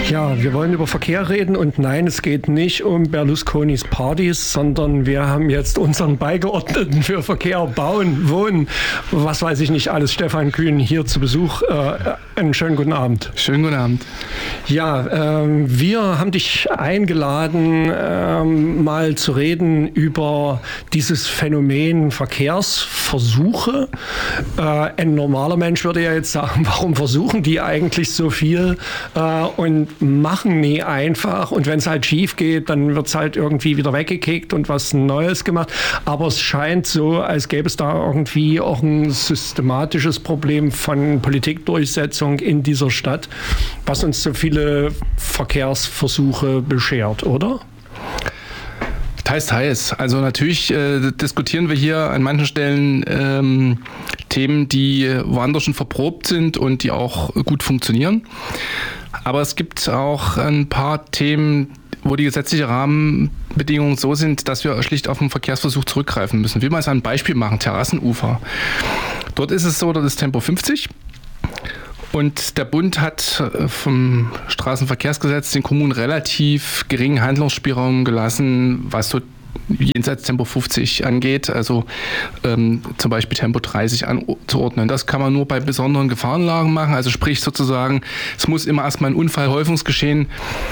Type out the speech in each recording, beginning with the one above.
Ja, wir wollen über Verkehr reden und nein, es geht nicht um Berlusconis Partys, sondern wir haben jetzt unseren Beigeordneten für Verkehr, Bauen, Wohnen, was weiß ich nicht alles, Stefan Kühn, hier zu Besuch. Einen schönen guten Abend. Schönen guten Abend. Ja, wir haben dich eingeladen, mal zu reden über dieses Phänomen Verkehrsversuche. Ein normaler Mensch würde ja jetzt sagen, warum versuchen die eigentlich so viel und machen nie einfach. Und wenn es halt schief geht, dann wird es halt irgendwie wieder weggekickt und was Neues gemacht. Aber es scheint so, als gäbe es da irgendwie auch ein systematisches Problem von Politikdurchsetzung in dieser Stadt, was uns so viele Verkehrsversuche beschert, oder? Teils. Also natürlich diskutieren wir hier an manchen Stellen Themen, die woanders schon verprobt sind und die auch gut funktionieren. Aber es gibt auch ein paar Themen, wo die gesetzlichen Rahmenbedingungen so sind, dass wir schlicht auf einen Verkehrsversuch zurückgreifen müssen. Wie wir es ein Beispiel machen, Terrassenufer. Dort ist es so, dort ist Tempo 50. Und der Bund hat vom Straßenverkehrsgesetz den Kommunen relativ geringen Handlungsspielraum gelassen, was so jenseits Tempo 50 angeht, also zum Beispiel Tempo 30 anzuordnen. Das kann man nur bei besonderen Gefahrenlagen machen, also sprich sozusagen, es muss immer erstmal ein Unfallhäufungsgeschehen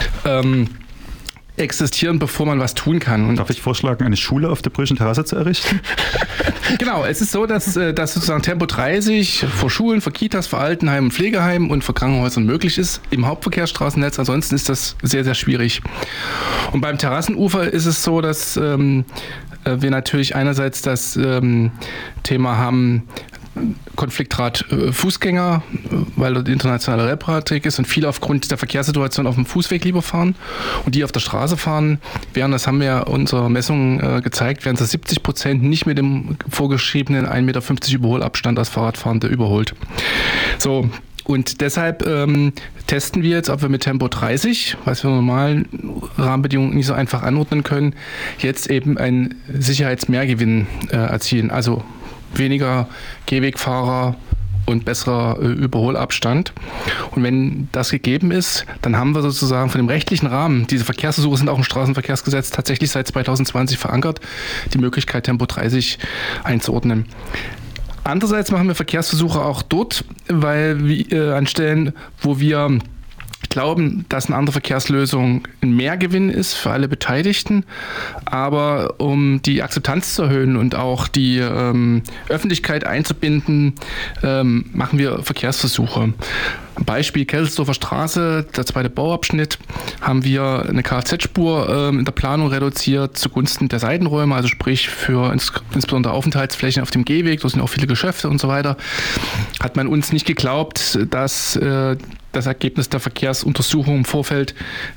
existieren, bevor man was tun kann. Darf ich vorschlagen, eine Schule auf der Brüschen Terrasse zu errichten? Genau, es ist so, dass sozusagen Tempo 30 vor Schulen, vor Kitas, vor Altenheimen, Pflegeheimen und vor Krankenhäusern möglich ist im Hauptverkehrsstraßennetz. Ansonsten ist das sehr, sehr schwierig. Und beim Terrassenufer ist es so, dass wir natürlich einerseits das Thema haben, Konfliktrat Fußgänger, weil dort internationaler Radradweg ist und viele aufgrund der Verkehrssituation auf dem Fußweg lieber fahren und die auf der Straße fahren, während, das haben wir ja unserer Messung gezeigt, werden 70% nicht mit dem vorgeschriebenen 1,50 Meter Überholabstand als Fahrradfahrende überholt. So. Und deshalb testen wir jetzt, ob wir mit Tempo 30, was wir normalen Rahmenbedingungen nicht so einfach anordnen können, jetzt eben einen Sicherheitsmehrgewinn erzielen. Also weniger Gehwegfahrer und besserer Überholabstand. Und wenn das gegeben ist, dann haben wir sozusagen von dem rechtlichen Rahmen, diese Verkehrsversuche sind auch im Straßenverkehrsgesetz tatsächlich seit 2020 verankert, die Möglichkeit Tempo 30 einzuordnen. Andererseits machen wir Verkehrsversuche auch dort, weil wir an Stellen, wo wir glauben, dass eine andere Verkehrslösung ein Mehrgewinn ist für alle Beteiligten. Aber um die Akzeptanz zu erhöhen und auch die Öffentlichkeit einzubinden, machen wir Verkehrsversuche. Beispiel Kesselsdorfer Straße, der zweite Bauabschnitt, haben wir eine Kfz-Spur in der Planung reduziert zugunsten der Seitenräume, also sprich für insbesondere Aufenthaltsflächen auf dem Gehweg, da sind auch viele Geschäfte und so weiter. Hat man uns nicht geglaubt, dass das Ergebnis der Verkehrsuntersuchung im Vorfeld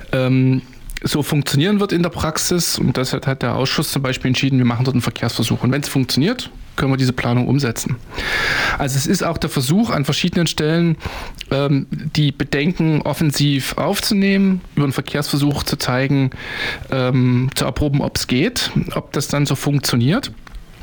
so funktionieren wird in der Praxis. Und deshalb hat der Ausschuss zum Beispiel entschieden, wir machen dort einen Verkehrsversuch. Und wenn es funktioniert, können wir diese Planung umsetzen. Also es ist auch der Versuch, an verschiedenen Stellen die Bedenken offensiv aufzunehmen, über einen Verkehrsversuch zu zeigen, zu erproben, ob es geht, ob das dann so funktioniert.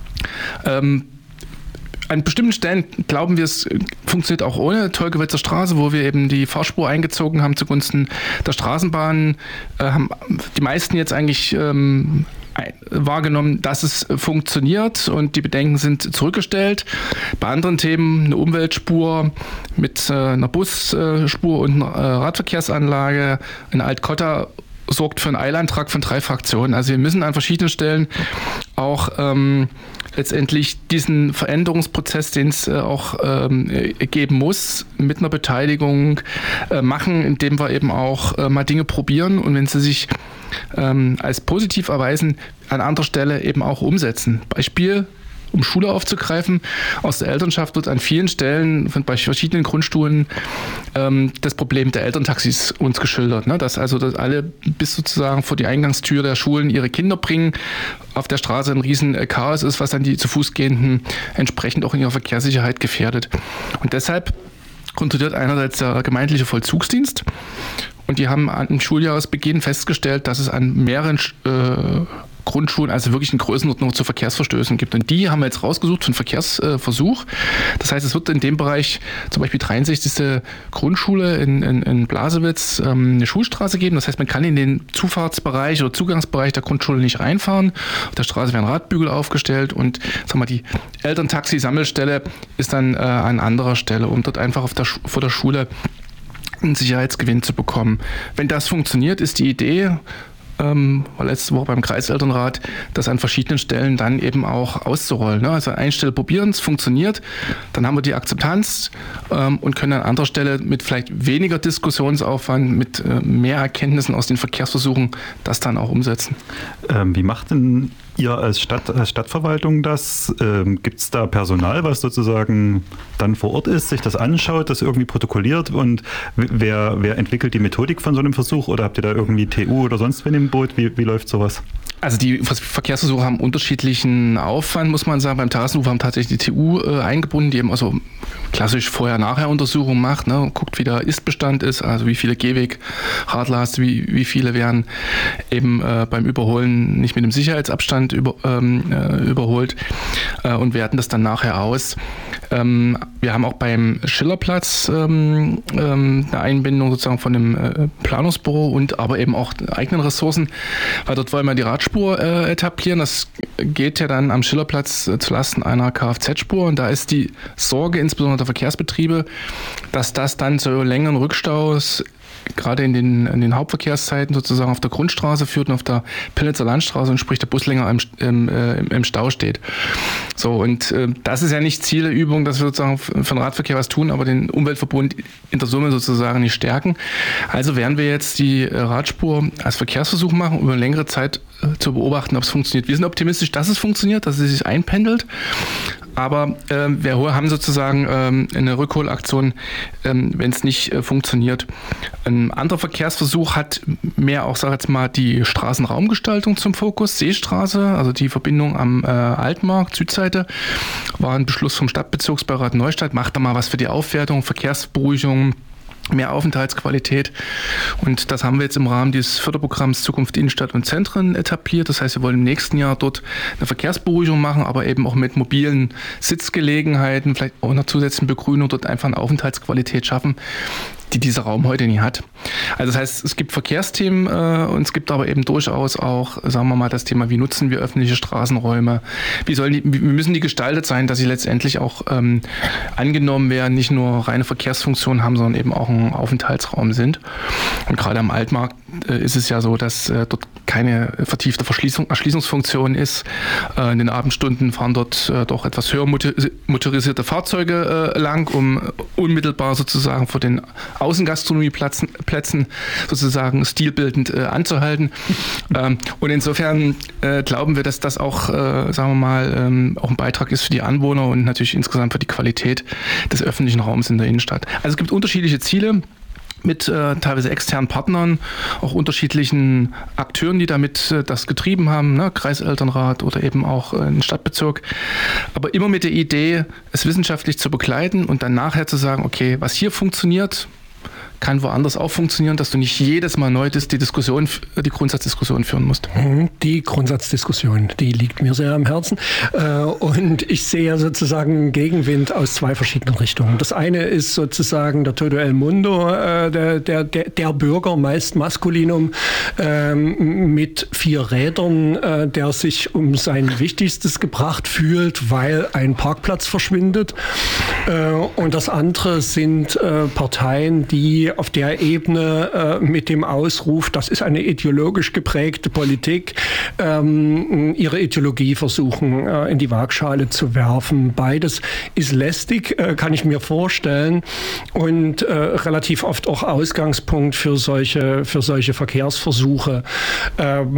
An bestimmten Stellen glauben wir, es funktioniert auch ohne Tolkewitzer Straße, wo wir eben die Fahrspur eingezogen haben zugunsten der Straßenbahn. Haben die meisten jetzt eigentlich wahrgenommen, dass es funktioniert und die Bedenken sind zurückgestellt. Bei anderen Themen eine Umweltspur mit einer Busspur und einer Radverkehrsanlage, eine Altkotta sorgt für einen Eilantrag von 3 Fraktionen. Also wir müssen an verschiedenen Stellen auch letztendlich diesen Veränderungsprozess, den es auch geben muss, mit einer Beteiligung machen, indem wir eben auch mal Dinge probieren und wenn sie sich als positiv erweisen, an anderer Stelle eben auch umsetzen. Beispiel, um Schule aufzugreifen, aus der Elternschaft wird an vielen Stellen bei verschiedenen Grundschulen das Problem der Elterntaxis uns geschildert. Ne? Dass alle bis sozusagen vor die Eingangstür der Schulen ihre Kinder bringen, auf der Straße ein riesen Chaos ist, was dann die zu Fuß Gehenden entsprechend auch in ihrer Verkehrssicherheit gefährdet. Und deshalb kontrolliert einerseits der gemeindliche Vollzugsdienst und die haben am Schuljahresbeginn festgestellt, dass es an mehreren Grundschulen also wirklich eine Größenordnung zu Verkehrsverstößen gibt. Und die haben wir jetzt rausgesucht für einen Verkehrsversuch. Das heißt, es wird in dem Bereich zum Beispiel 63. Grundschule in Blasewitz eine Schulstraße geben. Das heißt, man kann in den Zufahrtsbereich oder Zugangsbereich der Grundschule nicht reinfahren. Auf der Straße werden Radbügel aufgestellt und die Elterntaxi-Sammelstelle ist dann an anderer Stelle, um dort einfach vor der Schule einen Sicherheitsgewinn zu bekommen. Wenn das funktioniert, ist die Idee, war letzte Woche beim Kreiselternrat, das an verschiedenen Stellen dann eben auch auszurollen. Ne? Also an einer Stelle probieren, es funktioniert, dann haben wir die Akzeptanz und können an anderer Stelle mit vielleicht weniger Diskussionsaufwand, mit mehr Erkenntnissen aus den Verkehrsversuchen das dann auch umsetzen. Wie macht denn ihr als Stadtverwaltung das? Gibt es da Personal, was sozusagen dann vor Ort ist, sich das anschaut, das irgendwie protokolliert und wer entwickelt die Methodik von so einem Versuch oder habt ihr da irgendwie TU oder sonst wen im Boot? Wie läuft sowas? Also die Verkehrsversuche haben unterschiedlichen Aufwand, muss man sagen. Beim Terrassenhof haben tatsächlich die TU eingebunden, die eben also klassisch Vorher-Nachher-Untersuchungen macht, ne, und guckt, wie der Ist-Bestand ist, also wie viele Gehweg-Radler hast du, wie viele werden eben beim Überholen nicht mit dem Sicherheitsabstand überholt und werten das dann nachher aus. Wir haben auch beim Schillerplatz eine Einbindung sozusagen von dem Planungsbüro und aber eben auch eigenen Ressourcen, weil dort wollen wir die Radspur etablieren. Das geht ja dann am Schillerplatz zulasten einer Kfz-Spur und da ist die Sorge insbesondere der Verkehrsbetriebe, dass das dann zu längeren Rückstaus gerade in den Hauptverkehrszeiten sozusagen auf der Grundstraße führt und auf der Pillnitzer Landstraße und sprich der Bus länger im Stau steht. So, und das ist ja nicht Ziel der Übung, dass wir sozusagen für den Radverkehr was tun, aber den Umweltverbund in der Summe sozusagen nicht stärken. Also werden wir jetzt die Radspur als Verkehrsversuch machen, über eine längere Zeit zu beobachten, ob es funktioniert. Wir sind optimistisch, dass es funktioniert, dass es sich einpendelt. Aber wir haben sozusagen eine Rückholaktion, wenn es nicht funktioniert. Ein anderer Verkehrsversuch hat mehr auch, sag ich jetzt mal, die Straßenraumgestaltung zum Fokus. Seestraße, also die Verbindung am Altmarkt, Südseite, war ein Beschluss vom Stadtbezirksbeirat Neustadt. Macht da mal was für die Aufwertung, Verkehrsberuhigung, mehr Aufenthaltsqualität. Und das haben wir jetzt im Rahmen dieses Förderprogramms Zukunft Innenstadt und Zentren etabliert. Das heißt, wir wollen im nächsten Jahr dort eine Verkehrsberuhigung machen, aber eben auch mit mobilen Sitzgelegenheiten, vielleicht auch einer zusätzlichen Begrünung, dort einfach eine Aufenthaltsqualität schaffen, die dieser Raum heute nie hat. Also das heißt, es gibt Verkehrsthemen und es gibt aber eben durchaus auch, sagen wir mal, das Thema, wie nutzen wir öffentliche Straßenräume, wie müssen die gestaltet sein, dass sie letztendlich auch angenommen werden, nicht nur reine Funktionen haben, sondern eben auch ein Aufenthaltsraum sind. Und gerade am Altmarkt ist es ja so, dass dort keine vertiefte Erschließungsfunktion ist. In den Abendstunden fahren dort doch etwas höher motorisierte Fahrzeuge lang, um unmittelbar sozusagen vor den Außengastronomieplätzen sozusagen stilbildend anzuhalten. Und insofern glauben wir, dass das auch, sagen wir mal, auch ein Beitrag ist für die Anwohner und natürlich insgesamt für die Qualität des öffentlichen Raums in der Innenstadt. Also es gibt unterschiedliche Ziele mit teilweise externen Partnern, auch unterschiedlichen Akteuren, die damit das getrieben haben, ne? Kreiselternrat oder eben auch ein Stadtbezirk. Aber immer mit der Idee, es wissenschaftlich zu begleiten und dann nachher zu sagen, okay, was hier funktioniert, kann woanders auch funktionieren, dass du nicht jedes Mal neu die Grundsatzdiskussion führen musst. Die Grundsatzdiskussion, die liegt mir sehr am Herzen. Und ich sehe sozusagen Gegenwind aus zwei verschiedenen Richtungen. Das eine ist sozusagen der Todo el Mundo, der Bürger, meist Maskulinum, mit 4 Rädern, der sich um sein Wichtigstes gebracht fühlt, weil ein Parkplatz verschwindet. Und das andere sind Parteien, die auf der Ebene mit dem Ausruf, das ist eine ideologisch geprägte Politik, ihre Ideologie versuchen in die Waagschale zu werfen. Beides ist lästig, kann ich mir vorstellen, und relativ oft auch Ausgangspunkt für solche Verkehrsversuche.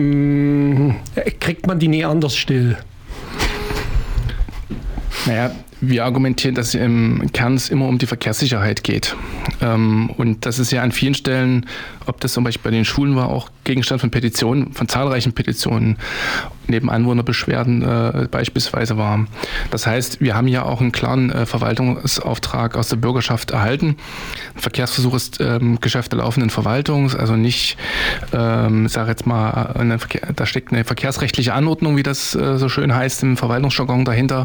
Kriegt man die nie anders still? Naja, wir argumentieren, dass im Kern es immer um die Verkehrssicherheit geht. Und das ist ja an vielen Stellen, ob das zum Beispiel bei den Schulen war, auch Gegenstand von Petitionen, von zahlreichen Petitionen, neben Anwohnerbeschwerden beispielsweise war. Das heißt, wir haben ja auch einen klaren Verwaltungsauftrag aus der Bürgerschaft erhalten. Ein Verkehrsversuch ist Geschäft der laufenden Verwaltung, also nicht, sage jetzt mal, da steckt eine verkehrsrechtliche Anordnung, wie das so schön heißt, im Verwaltungsjargon dahinter.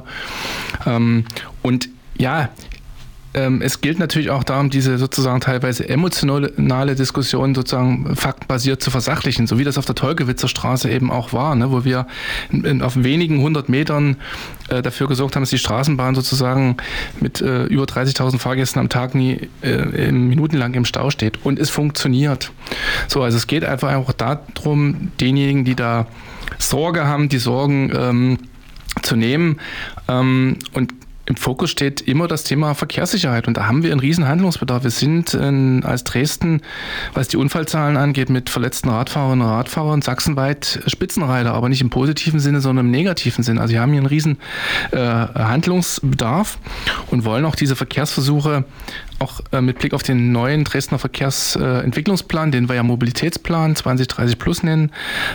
Und ja, es gilt natürlich auch darum, diese sozusagen teilweise emotionale Diskussion sozusagen faktenbasiert zu versachlichen, so wie das auf der Tolkewitzer Straße eben auch war, ne, wo wir auf wenigen 100 Metern dafür gesorgt haben, dass die Straßenbahn sozusagen mit über 30.000 Fahrgästen am Tag nie minutenlang im Stau steht. Und es funktioniert. So, also es geht einfach auch darum, denjenigen, die da Sorge haben, die Sorgen zu nehmen. Und im Fokus steht immer das Thema Verkehrssicherheit und da haben wir einen riesen Handlungsbedarf. Wir sind als Dresden, was die Unfallzahlen angeht, mit verletzten Radfahrerinnen und Radfahrern sachsenweit Spitzenreiter, aber nicht im positiven Sinne, sondern im negativen Sinne. Also wir haben hier einen riesen Handlungsbedarf und wollen auch diese Verkehrsversuche auch mit Blick auf den neuen Dresdner Verkehrsentwicklungsplan, den wir ja Mobilitätsplan 2030 Plus nennen,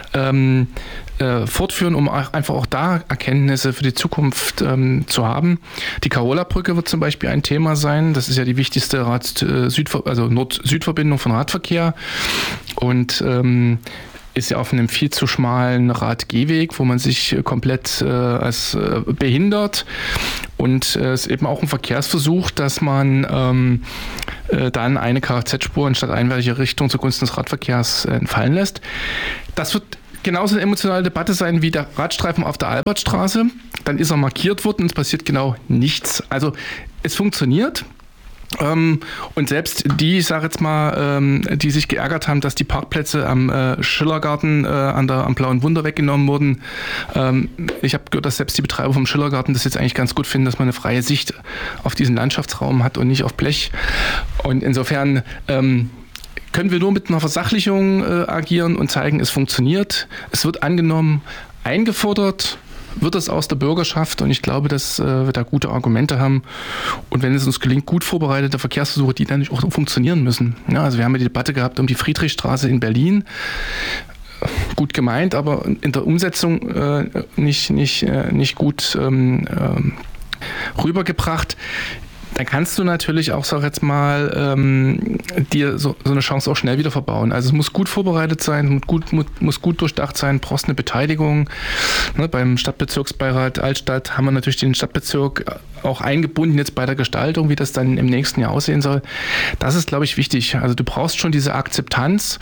fortführen, um einfach auch da Erkenntnisse für die Zukunft zu haben. Die Karola-Brücke wird zum Beispiel ein Thema sein. Das ist ja die wichtigste Nord-Süd-Verbindung von Radverkehr und ist ja auf einem viel zu schmalen Radgehweg, wo man sich komplett als behindert. Und es ist eben auch ein Verkehrsversuch, dass man dann eine Kfz-Spur in stadteinwärtige Richtung zugunsten des Radverkehrs entfallen lässt. Das wird genauso eine emotionale Debatte sein wie der Radstreifen auf der Albertstraße. Dann ist er markiert worden und es passiert genau nichts. Also es funktioniert. Und selbst die, ich sage jetzt mal, die sich geärgert haben, dass die Parkplätze am Schillergarten am Blauen Wunder weggenommen wurden. Ich habe gehört, dass selbst die Betreiber vom Schillergarten das jetzt eigentlich ganz gut finden, dass man eine freie Sicht auf diesen Landschaftsraum hat und nicht auf Blech. Und insofern können wir nur mit einer Versachlichung agieren und zeigen, es funktioniert. Es wird angenommen, eingefordert wird es aus der Bürgerschaft und ich glaube, dass wir da gute Argumente haben und wenn es uns gelingt, gut vorbereitete Verkehrsversuche, die dann auch funktionieren müssen. Ja, also wir haben ja die Debatte gehabt um die Friedrichstraße in Berlin. Gut gemeint, aber in der Umsetzung nicht gut rübergebracht. Dann kannst du natürlich auch, sag jetzt mal, dir so eine Chance auch schnell wieder verbauen. Also es muss gut vorbereitet sein, muss gut durchdacht sein, brauchst eine Beteiligung. Ne, beim Stadtbezirksbeirat Altstadt haben wir natürlich den Stadtbezirk auch eingebunden jetzt bei der Gestaltung, wie das dann im nächsten Jahr aussehen soll. Das ist, glaube ich, wichtig. Also du brauchst schon diese Akzeptanz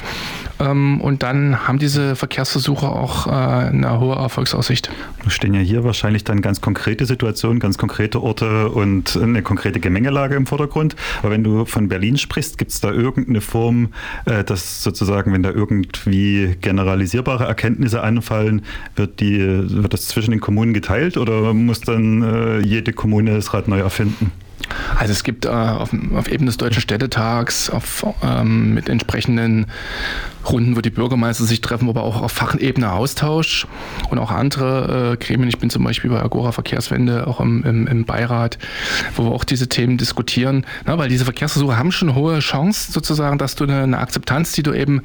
und dann haben diese Verkehrsversuche auch eine hohe Erfolgsaussicht. Wir stehen ja hier wahrscheinlich dann ganz konkrete Situationen, ganz konkrete Orte und eine konkrete Gemengelage im Vordergrund. Aber wenn du von Berlin sprichst, gibt es da irgendeine Form, dass sozusagen, wenn da irgendwie generalisierbare Erkenntnisse anfallen, wird das zwischen den Kommunen geteilt oder muss dann jede Kommune das Rad neu erfinden? Also es gibt auf Ebene des Deutschen Städtetags mit entsprechenden Runden, wo die Bürgermeister sich treffen, aber auch auf Fachebene Austausch und auch andere Gremien. Ich bin zum Beispiel bei Agora Verkehrswende auch im Beirat, wo wir auch diese Themen diskutieren. Na, weil diese Verkehrsversuche haben schon hohe Chance sozusagen, dass du eine Akzeptanz, die du eben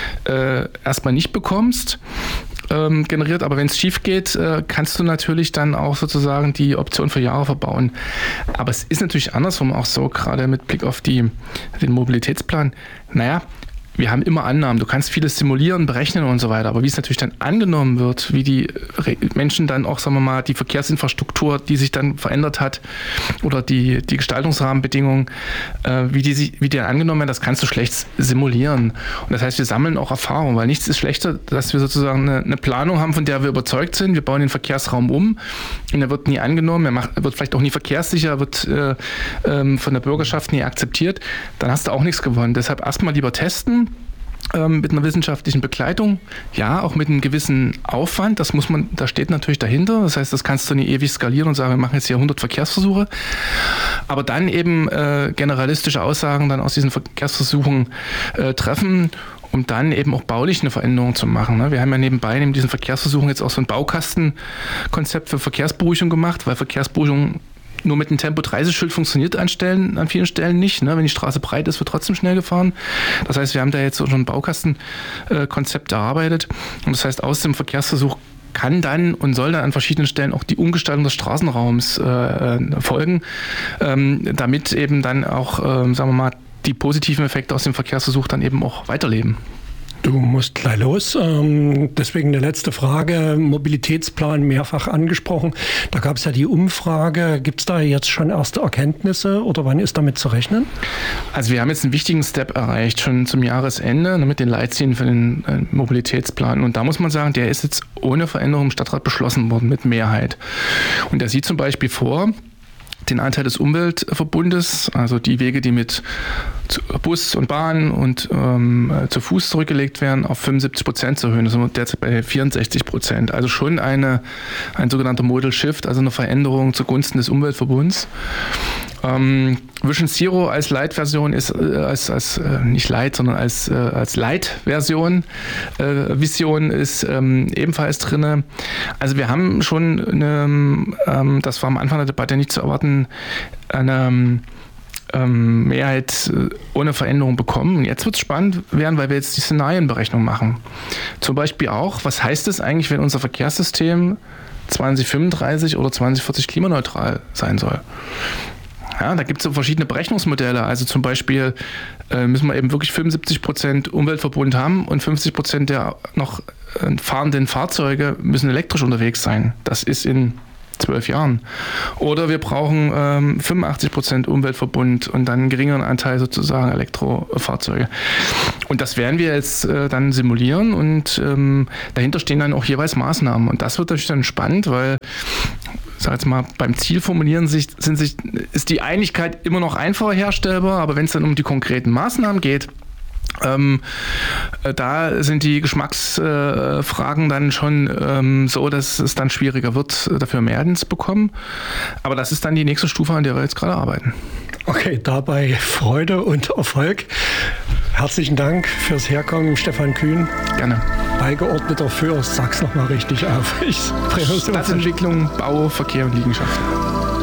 erstmal nicht bekommst, generiert, aber wenn es schief geht, kannst du natürlich dann auch sozusagen die Option für Jahre verbauen. Aber es ist natürlich andersrum auch so, gerade mit Blick auf den Mobilitätsplan. Naja, wir haben immer Annahmen. Du kannst vieles simulieren, berechnen und so weiter. Aber wie es natürlich dann angenommen wird, wie die Menschen dann auch, sagen wir mal, die Verkehrsinfrastruktur, die sich dann verändert hat oder die Gestaltungsrahmenbedingungen, wie die dann angenommen werden, das kannst du schlecht simulieren. Und das heißt, wir sammeln auch Erfahrung, weil nichts ist schlechter, dass wir sozusagen eine Planung haben, von der wir überzeugt sind. Wir bauen den Verkehrsraum um und er wird nie angenommen, er wird vielleicht auch nie verkehrssicher, wird von der Bürgerschaft nie akzeptiert. Dann hast du auch nichts gewonnen. Deshalb erstmal lieber testen, mit einer wissenschaftlichen Begleitung, ja, auch mit einem gewissen Aufwand, da steht natürlich dahinter, das heißt, das kannst du nie ewig skalieren und sagen, wir machen jetzt hier 100 Verkehrsversuche, aber dann eben generalistische Aussagen dann aus diesen Verkehrsversuchen treffen, um dann eben auch baulich eine Veränderung zu machen. Wir haben ja nebenbei neben diesen Verkehrsversuchen jetzt auch so ein Baukastenkonzept für Verkehrsberuhigung gemacht, weil Verkehrsberuhigung Nur mit dem Tempo-30-Schild funktioniert an vielen Stellen nicht. Ne? Wenn die Straße breit ist, wird trotzdem schnell gefahren. Das heißt, wir haben da jetzt schon ein Baukastenkonzept erarbeitet. Und das heißt, aus dem Verkehrsversuch kann dann und soll dann an verschiedenen Stellen auch die Umgestaltung des Straßenraums folgen, damit eben dann auch, sagen wir mal, die positiven Effekte aus dem Verkehrsversuch dann eben auch weiterleben. Du musst gleich los. Deswegen eine letzte Frage. Mobilitätsplan mehrfach angesprochen. Da gab es ja die Umfrage. Gibt es da jetzt schon erste Erkenntnisse oder wann ist damit zu rechnen? Also wir haben jetzt einen wichtigen Step erreicht, schon zum Jahresende mit den Leitlinien für den Mobilitätsplan. Und da muss man sagen, der ist jetzt ohne Veränderung im Stadtrat beschlossen worden mit Mehrheit. Und der sieht zum Beispiel vor, den Anteil des Umweltverbundes, also die Wege, die mit Bus und Bahn und zu Fuß zurückgelegt werden, auf 75% zu erhöhen. Das sind wir derzeit bei 64%. Also schon ein sogenannter Modal Shift, also eine Veränderung zugunsten des Umweltverbunds. Vision Zero als Light-Version ist, nicht Light, sondern als Light-Version, Vision ist ebenfalls drin. Also wir haben schon, das war am Anfang der Debatte nicht zu erwarten, eine Mehrheit ohne Veränderung bekommen. Und jetzt wird es spannend werden, weil wir jetzt die Szenarienberechnung machen. Zum Beispiel auch, was heißt es eigentlich, wenn unser Verkehrssystem 2035 oder 2040 klimaneutral sein soll? Ja, da gibt es so verschiedene Berechnungsmodelle. Also zum Beispiel müssen wir eben wirklich 75% Umweltverbund haben und 50% der noch fahrenden Fahrzeuge müssen elektrisch unterwegs sein. Das ist in 12 Jahren. Oder wir brauchen 85% Umweltverbund und dann einen geringeren Anteil sozusagen Elektrofahrzeuge. Und das werden wir jetzt dann simulieren und dahinter stehen dann auch jeweils Maßnahmen. Und das wird natürlich dann spannend, weil sag jetzt mal, beim Zielformulieren ist die Einigkeit immer noch einfacher herstellbar, aber wenn es dann um die konkreten Maßnahmen geht, da sind die Geschmacksfragen dann schon so, dass es dann schwieriger wird, dafür Mehrheiten zu bekommen. Aber das ist dann die nächste Stufe, an der wir jetzt gerade arbeiten. Okay, dabei Freude und Erfolg. Herzlichen Dank fürs Herkommen, Stefan Kühn. Gerne. Beigeordneter für, sag's nochmal richtig auf. Stadtentwicklung, Bau, Verkehr und Liegenschaften.